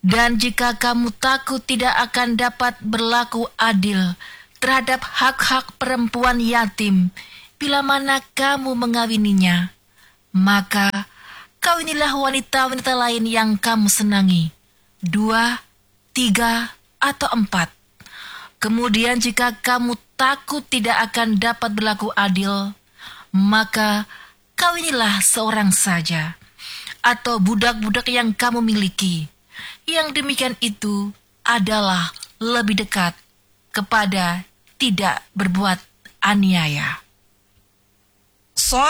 Dan jika kamu takut tidak akan dapat berlaku adil terhadap hak-hak perempuan yatim, bila mana kamu mengawininya, maka kawinilah wanita-wanita lain yang kamu senangi, 2, 3, atau 4. Kemudian jika kamu takut tidak akan dapat berlaku adil, maka kawinilah seorang saja, atau budak-budak yang kamu miliki. Yang demikian itu adalah lebih dekat kepada tidak berbuat aniaya.